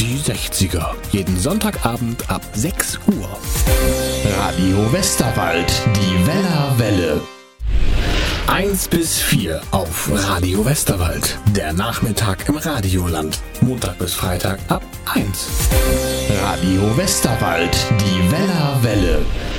Die 60er. Jeden Sonntagabend ab 6 Uhr. Radio Westerwald, die Wellerwelle. 1 bis 4 auf Radio Westerwald. Der Nachmittag im Radioland. Montag bis Freitag ab 1. Radio Westerwald, die Wellerwelle.